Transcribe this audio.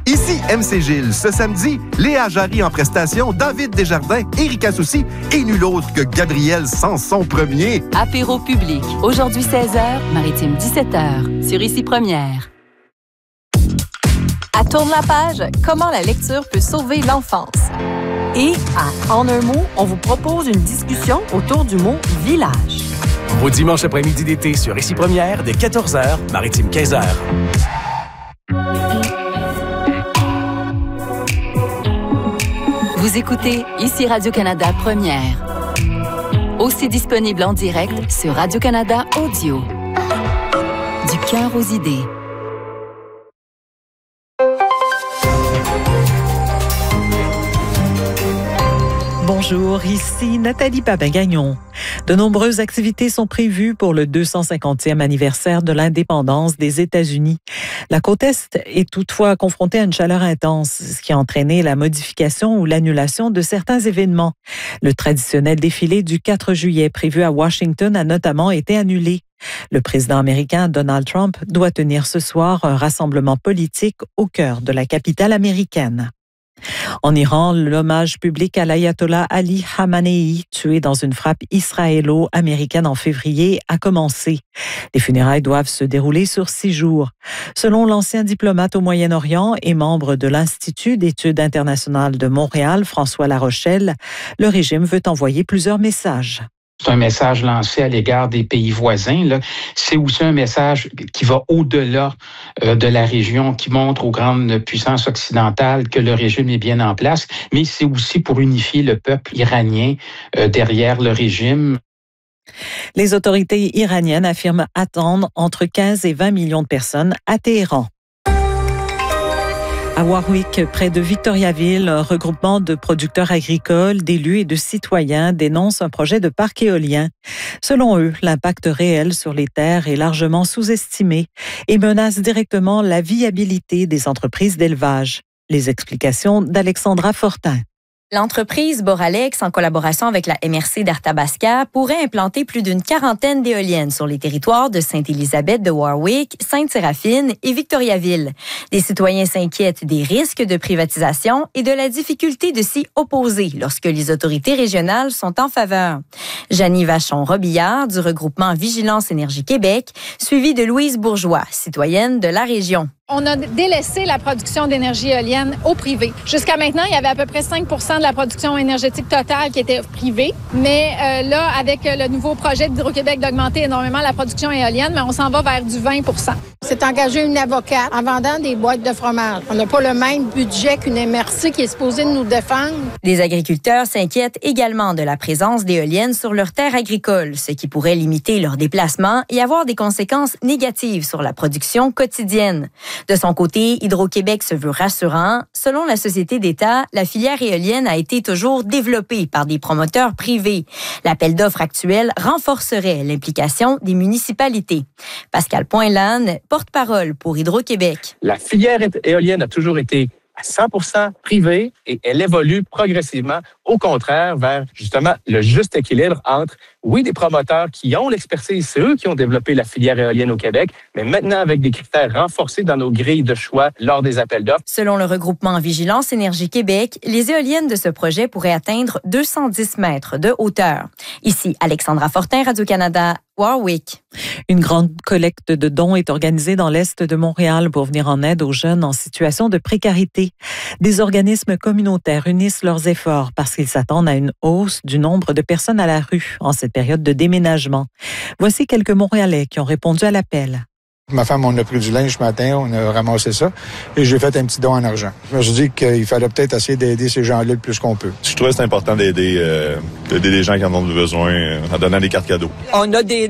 Ici MC Gilles. Ce samedi, Léa Jarry en prestation, David Desjardins, Éric Assouci et nul autre que Gabriel Sanson Premier. Apéro public. Aujourd'hui 16h, Maritime 17h. Sur Ici Première. À Tourne la page, comment la lecture peut sauver l'enfance. Et à En un mot, on vous propose une discussion autour du mot village. Au dimanche après-midi d'été sur Ici Première, dès 14h, Maritime 15h. Vous écoutez Ici Radio-Canada Première. Aussi disponible en direct sur Radio-Canada Audio. Du cœur aux idées. Bonjour, ici Nathalie Papin-Gagnon. De nombreuses activités sont prévues pour le 250e anniversaire de l'indépendance des États-Unis. La côte Est est toutefois confrontée à une chaleur intense, ce qui a entraîné la modification ou l'annulation de certains événements. Le traditionnel défilé du 4 juillet prévu à Washington a notamment été annulé. Le président américain Donald Trump doit tenir ce soir un rassemblement politique au cœur de la capitale américaine. En Iran, l'hommage public à l'ayatollah Ali Khamenei, tué dans une frappe israélo-américaine en février, a commencé. Les funérailles doivent se dérouler sur 6 jours. Selon l'ancien diplomate au Moyen-Orient et membre de l'Institut d'études internationales de Montréal, François Larochelle, le régime veut envoyer plusieurs messages. C'est un message lancé à l'égard des pays voisins, là. C'est aussi un message qui va au-delà de la région, qui montre aux grandes puissances occidentales que le régime est bien en place, mais c'est aussi pour unifier le peuple iranien derrière le régime. Les autorités iraniennes affirment attendre entre 15 et 20 millions de personnes à Téhéran. À Warwick, près de Victoriaville, un regroupement de producteurs agricoles, d'élus et de citoyens dénonce un projet de parc éolien. Selon eux, l'impact réel sur les terres est largement sous-estimé et menace directement la viabilité des entreprises d'élevage. Les explications d'Alexandra Fortin. L'entreprise Boralex, en collaboration avec la MRC d'Arthabasca, pourrait implanter plus d'une quarantaine d'éoliennes sur les territoires de Sainte-Élisabeth de Warwick, Sainte-Séraphine et Victoriaville. Des citoyens s'inquiètent des risques de privatisation et de la difficulté de s'y opposer lorsque les autorités régionales sont en faveur. Janie Vachon-Robillard, du regroupement Vigilance Énergie Québec, suivie de Louise Bourgeois, citoyenne de la région. On a délaissé la production d'énergie éolienne au privé. Jusqu'à maintenant, il y avait à peu près 5 de la production énergétique totale qui était privée. Mais là, avec le nouveau projet d'Hydro-Québec d'augmenter énormément la production éolienne, mais on s'en va vers du 20 C'est engagé une avocate en vendant des boîtes de fromage. On n'a pas le même budget qu'une MRC qui est supposée nous défendre. Les agriculteurs s'inquiètent également de la présence d'éoliennes sur leurs terres agricoles, ce qui pourrait limiter leurs déplacements et avoir des conséquences négatives sur la production quotidienne. De son côté, Hydro-Québec se veut rassurant. Selon la société d'État, la filière éolienne a été toujours développée par des promoteurs privés. L'appel d'offres actuel renforcerait l'implication des municipalités. Pascal Poinlan, porte-parole pour Hydro-Québec. La filière éolienne a toujours été à 100% privée et elle évolue progressivement, au contraire, vers justement le juste équilibre entre, oui, des promoteurs qui ont l'expertise, c'est eux qui ont développé la filière éolienne au Québec, mais maintenant avec des critères renforcés dans nos grilles de choix lors des appels d'offres. Selon le regroupement Vigilance Énergie Québec, les éoliennes de ce projet pourraient atteindre 210 mètres de hauteur. Ici, Alexandra Fortin, Radio-Canada, Warwick. Une grande collecte de dons est organisée dans l'Est de Montréal pour venir en aide aux jeunes en situation de précarité. Des organismes communautaires unissent leurs efforts parce qu'ils s'attendent à une hausse du nombre de personnes à la rue en cette période de déménagement. Voici quelques Montréalais qui ont répondu à l'appel. Ma femme, on a pris du linge ce matin, on a ramassé ça et j'ai fait un petit don en argent. Je me suis dit qu'il fallait peut-être essayer d'aider ces gens-là le plus qu'on peut. Je trouvais que c'est important d'aider les gens qui en ont besoin en donnant des cartes cadeaux. On a des